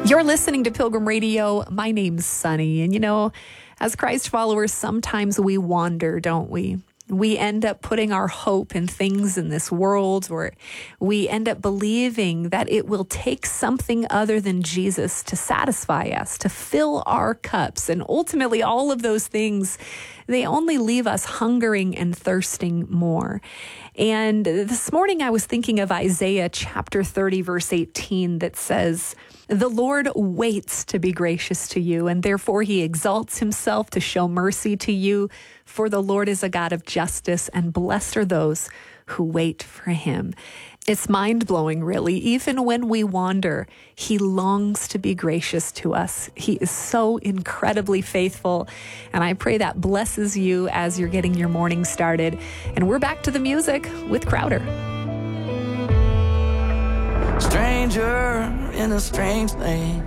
You're listening to Pilgrim Radio. My name's Sunny. And as Christ followers, sometimes we wander, don't we? We end up putting our hope in things in this world, or we end up believing that it will take something other than Jesus to satisfy us, to fill our cups. And ultimately, all of those things, they only leave us hungering and thirsting more. And this morning I was thinking of Isaiah chapter 30, verse 18, that says, "The Lord waits to be gracious to you, and therefore he exalts himself to show mercy to you. For the Lord is a God of justice, and blessed are those who wait for him." It's mind-blowing, really. Even when we wander, he longs to be gracious to us. He is so incredibly faithful. And I pray that blesses you as you're getting your morning started. And we're back to the music with Crowder. Stranger in a strange land,